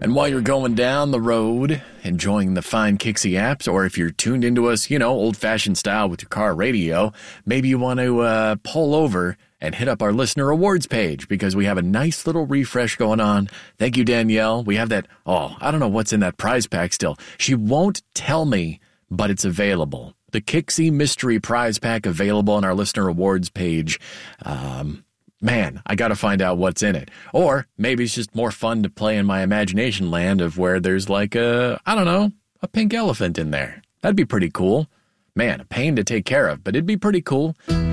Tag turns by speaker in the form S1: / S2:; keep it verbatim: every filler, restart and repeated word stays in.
S1: And while you're going down the road, enjoying the fine Kixie apps, or if you're tuned into us, you know, old-fashioned style with your car radio, maybe you want to uh, pull over and hit up our listener awards page because we have a nice little refresh going on. Thank you, Danielle. We have that, oh, I don't know what's in that prize pack still. She won't tell me, but it's available. The Kixie Mystery Prize Pack available on our listener awards page. Um... Man, I got to find out what's in it. Or maybe it's just more fun to play in my imagination land of where there's like a, I don't know, a pink elephant in there. That'd be pretty cool. Man, a pain to take care of, but it'd be pretty cool.